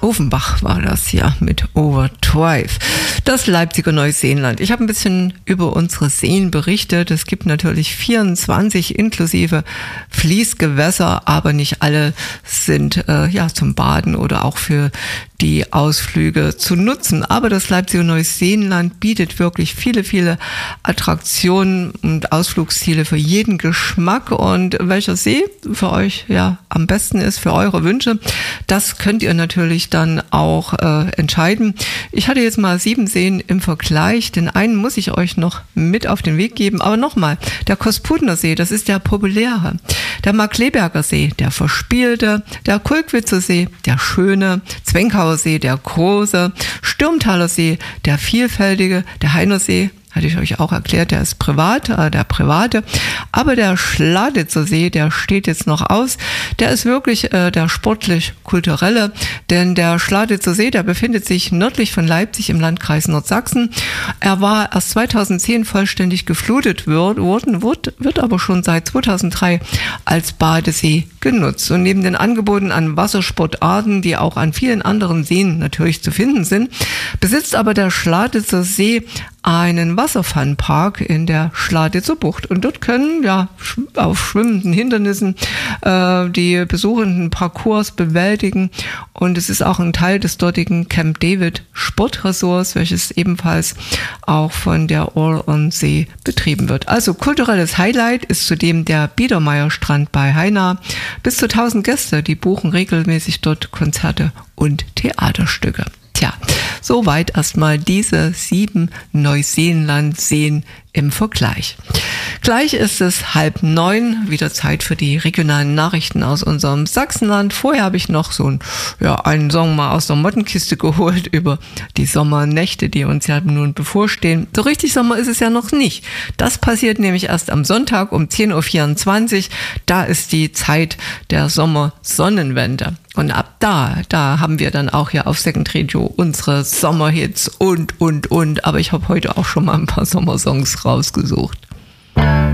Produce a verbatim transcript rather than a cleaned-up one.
Offenbach war das hier mit Overdrive. Das Leipziger Neuseenland. Ich habe ein bisschen über unsere Seen berichtet. Es gibt natürlich vierundzwanzig inklusive Fließgewässer, aber nicht alle sind äh, ja zum Baden oder auch für die Ausflüge zu nutzen. Aber das Leipziger Neuseenland bietet wirklich viele, viele Attraktionen und Ausflugsziele für jeden Geschmack. Und welcher See für euch ja am besten ist für eure Wünsche, das könnt ihr natürlich dann auch äh, entscheiden. Ich hatte jetzt mal sieben Seen im Vergleich. Den einen muss ich euch noch mit auf den Weg geben. Aber nochmal, der Kospudner See, das ist der populäre. Der Markleberger See, der verspielte. Der Kulkwitzer See, der schöne. Zwenkauer See, der große. Stürmtaler See, der vielfältige. Der Heiner See, hatte ich euch auch erklärt, der ist privat, äh, der private. Aber der Schladitzer See, der steht jetzt noch aus. Der ist wirklich äh, der sportlich-kulturelle, denn der Schladitzer See, der befindet sich nördlich von Leipzig im Landkreis Nordsachsen. Er war erst zweitausendzehn vollständig geflutet worden, wird, wird aber schon seit zweitausenddrei als Badesee genutzt. Und neben den Angeboten an Wassersportarten, die auch an vielen anderen Seen natürlich zu finden sind, besitzt aber der Schladitzer See einen Wasserfunpark in der Schladitzer Bucht. Und dort können ja auf schwimmenden Hindernissen äh, die Besuchenden Parcours bewältigen. Und es ist auch ein Teil des dortigen Camp David Sportresorts, welches ebenfalls auch von der All on See betrieben wird. Also kulturelles Highlight ist zudem der Biedermeierstrand bei Haina. Bis zu tausend Gäste, die buchen regelmäßig dort Konzerte und Theaterstücke. Tja, soweit erstmal diese sieben Neuseenland-Seen im Vergleich. Gleich ist es halb neun, wieder Zeit für die regionalen Nachrichten aus unserem Sachsenland. Vorher habe ich noch so ein, ja, einen Song mal aus der Mottenkiste geholt über die Sommernächte, die uns ja nun bevorstehen. So richtig Sommer ist es ja noch nicht. Das passiert nämlich erst am Sonntag um zehn Uhr vierundzwanzig. Da ist die Zeit der Sommersonnenwende. Und ab da, da haben wir dann auch hier auf Second Radio unsere Sommerhits und, und, und. Aber ich habe heute auch schon mal ein paar Sommersongs rausgesucht.